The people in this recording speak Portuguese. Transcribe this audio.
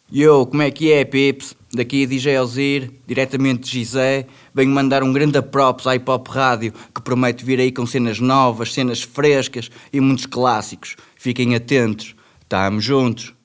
Yo, como é que é, Pips? Daqui é DJ Ozir, diretamente de Gizé. Venho mandar um grande props à Hip Hop Rádio, que promete vir aí com cenas novas, cenas frescas e muitos clássicos. Fiquem atentos. Tamo juntos.